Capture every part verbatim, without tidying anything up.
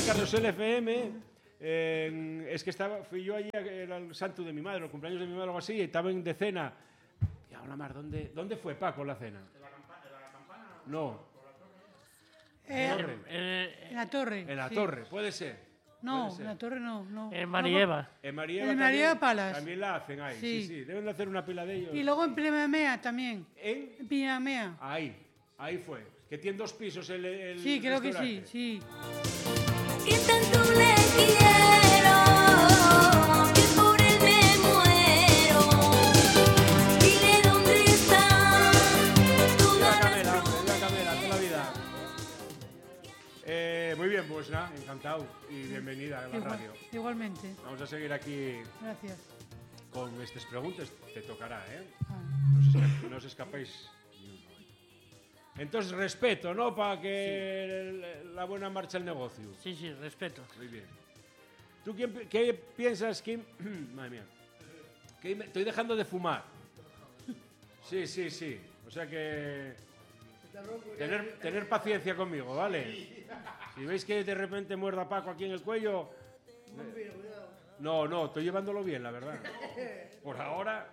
el Carrusel F M. Eh, es que estaba, fui yo allí, era el santo de mi madre, el cumpleaños de mi madre o algo así, y estaba en de cena. Y ahora más, ¿dónde, ¿dónde fue Paco la cena? ¿En la, campa, en la campana? No. Eh, ¿Torre? Eh, en la torre. En la sí. torre, puede ser. No, puede ser. en la torre no. no. En Marieva. En Marieva, en Marieva también, Palas. También la hacen ahí, sí. sí, sí. Deben de hacer una pila de ellos. Y luego en Pinamea también. ¿En? En Pinamea. Ahí, ahí fue. Que tiene dos pisos el, el Sí, creo que sí, sí. Que tanto le quiero, que por él me muero. Dile dónde está toda la Camela, viva Camela, toda la vida. Eh, muy bien, pues nada, encantado y bienvenida a la Igual, radio. Igualmente. Vamos a seguir aquí. Gracias. Con estas preguntas. Te tocará, ¿eh? Ah. No os, esca no os escapéis ni uno. Entonces, respeto, ¿no? Para que sí. La buena marcha el negocio. Sí, sí, respeto. Muy bien. ¿Tú qué, qué piensas que... Madre mía. Que estoy dejando de fumar. Sí, sí, sí. O sea que... Tener, tener paciencia conmigo, ¿vale? Si veis que de repente muerda Paco aquí en el cuello... No, no, estoy llevándolo bien, la verdad. Por ahora...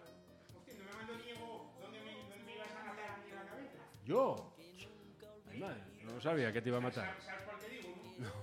¿Yo? Ay, madre, no sabía que te iba a matar. ¿Sabes por qué digo? No.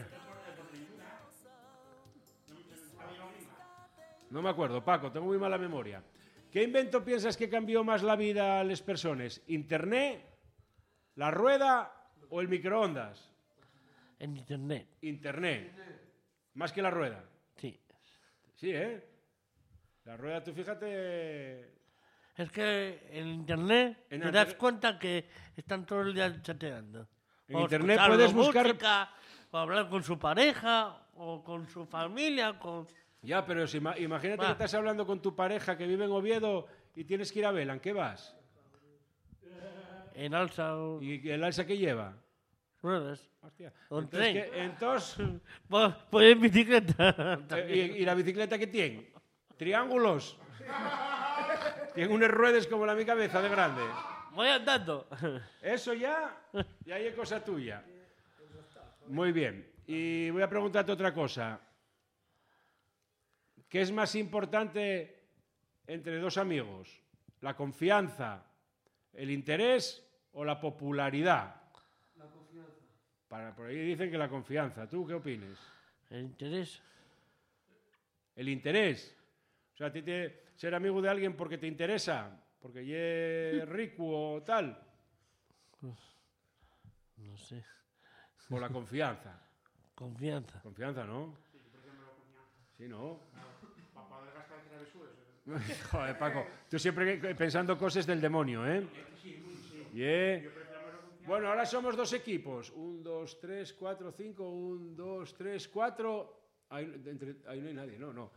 No me acuerdo, Paco, tengo muy mala memoria. ¿Qué invento piensas que cambió más la vida a las personas? ¿Internet, la rueda o el microondas? En Internet. Internet. Más que la rueda. Sí. Sí, ¿eh? La rueda, tú fíjate... Es que en Internet en te das cuenta que están todo el día chateando. En o Internet puedes buscar... música, o hablar con su pareja, o con su familia, con... Ya, pero si, imagínate Va. que estás hablando con tu pareja que vive en Oviedo y tienes que ir a Vela, ¿en qué vas? En alza o... ¿Y el alza qué lleva? Ruedas. Hostia. O en Entonces, tren. ¿qué? Entonces... Pues, pues en bicicleta. ¿Y, ¿Y la bicicleta qué tiene? ¿Triángulos? Tiene unas ruedas como la mi cabeza de grande. Voy andando. Eso ya, ya es cosa tuya. Muy bien. Y voy a preguntarte otra cosa. ¿Qué es más importante entre dos amigos? ¿La confianza, el interés o la popularidad? La confianza. Para, por ahí dicen que la confianza. ¿Tú qué opinas? El interés. El interés. O sea, a ti te, ser amigo de alguien porque te interesa, porque es rico o tal. No sé. O la confianza. Confianza. Confianza, ¿no? Sí, ¿no? Para poder gastar travesuras. Joder, Paco, tú siempre pensando cosas del demonio, ¿eh? Yeah. Bueno, ahora somos dos equipos. Un, dos, tres, cuatro, cinco. Un, dos, tres, cuatro. Ahí, entre, ahí no hay nadie, no, no.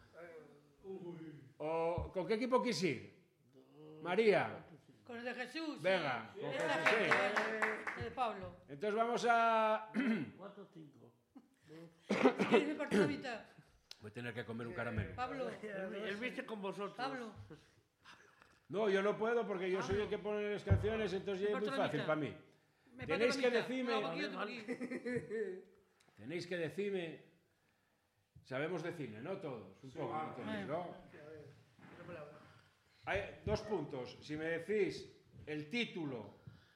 O, ¿con qué equipo quieres ir? María. Con el de Jesús. Venga, sí. con El Jesús, de, sí. el de Pablo. Entonces vamos a... Cuatro, cinco. ¿Quieres me partir la mitad? Voy a tener que comer un caramelo. Pablo. Él viste con vosotros. Pablo. No, yo no puedo porque yo soy el que pone las canciones, entonces ya es muy fácil para mí. Me Tenéis que mitad. decirme... No, aquí, otro aquí. Tenéis que decirme... Sabemos de cine, ¿no? Todos, un poco, ¿no? Todos, ¿no? Hay dos puntos. Si me decís el título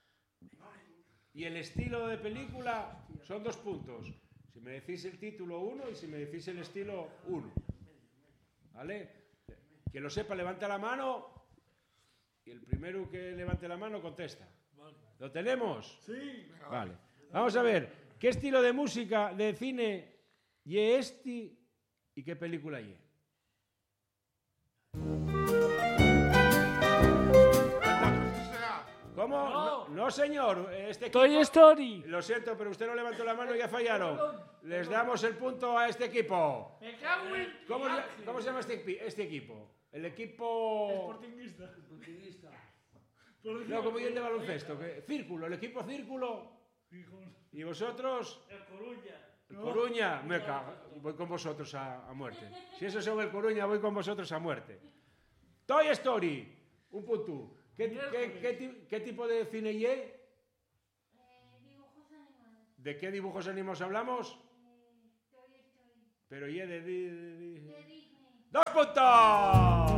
y el estilo de película, son dos puntos. Si me decís el título, uno, y si me decís el estilo, uno. ¿Vale? Quien lo sepa, levanta la mano y el primero que levante la mano contesta. ¿Lo tenemos? Sí. Vale. Vamos a ver, ¿qué estilo de música, de cine, y este y qué película y? ¿Cómo? No, no, señor. Este equipo, Toy Story. Lo siento, pero usted no levantó la mano y ya fallaron. Les damos el punto a este equipo. Me cago en... ¿Cómo, ¿cómo se llama este, este equipo? El equipo... Sportingista. Sportingista. No, como el de baloncesto. Que... Círculo, el equipo Círculo. ¿Y vosotros? El Coruña. El Coruña. Me cago. Voy con vosotros a, a muerte. Si eso son el Coruña, voy con vosotros a muerte. Toy Story. Un punto. ¿Qué, qué, qué, ¿Qué tipo de cine y? Eh, dibujos animados. ¿De qué dibujos animados hablamos? Eh, Pero y de... de, de, de... ¡Dos puntos!